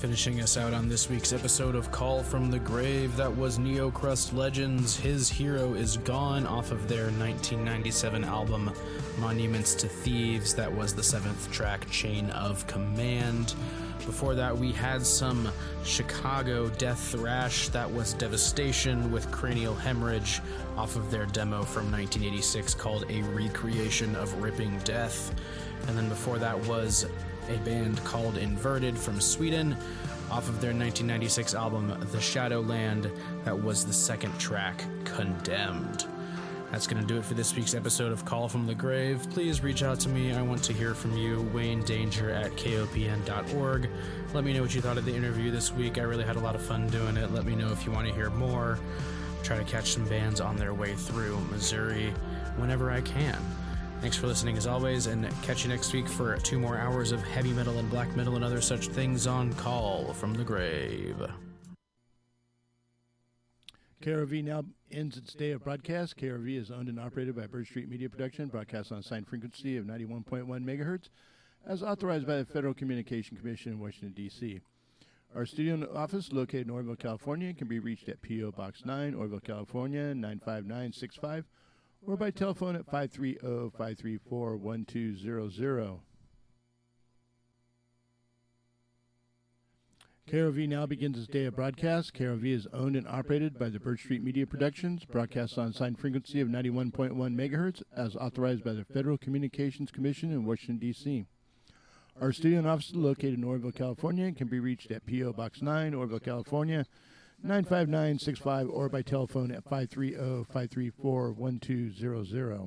Finishing us out on this week's episode of Call from the Grave, that was Neocrust Legends' His Hero Is Gone off of their 1997 album Monuments to Thieves. That was the 7th track, Chain of Command. Before that, we had some Chicago death thrash. That was Devastation with Cranial Hemorrhage off of their demo from 1986 called A Recreation of Ripping Death. And then before that was a band called Inverted from Sweden off of their 1996 album The Shadowland. That was the 2nd track, Condemned. That's going to do it for this week's episode of Call from the Grave. Please reach out to me. I want to hear from you. Wayne Danger at kopn.org. Let me know what you thought of the interview this week. I really had a lot of fun doing it. Let me know if you want to hear more. Try to catch some bands on their way through Missouri whenever I can. Thanks for listening as always, and catch you next week for 2 more hours of heavy metal and black metal and other such things on Call from the Grave. KRV now ends its day of broadcast. KRV is owned and operated by Bird Street Media Production, broadcast on a assigned frequency of 91.1 megahertz, as authorized by the Federal Communication Commission in Washington, D.C. Our studio and office, located in Oroville, California, can be reached at P.O. Box 9, Oroville, California, 95965, or by telephone at 530-534-1200. KROV now begins its day of broadcast. KROV is owned and operated by the Bird Street Media Productions, broadcast on assigned frequency of 91.1 megahertz, as authorized by the Federal Communications Commission in Washington, D.C. Our studio and office, located in Oroville, California, can be reached at P.O. Box 9, Oroville, California, 95965, or by telephone at 530-534-1200.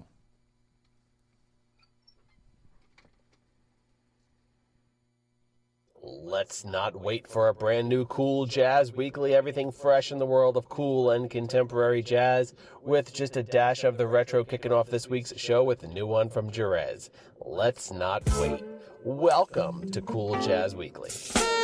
Let's not wait for a brand new Cool Jazz Weekly. Everything fresh in the world of cool and contemporary jazz, with just a dash of the retro kicking off this week's show with a new one from Jerez. Let's not wait. Welcome to Cool Jazz Weekly.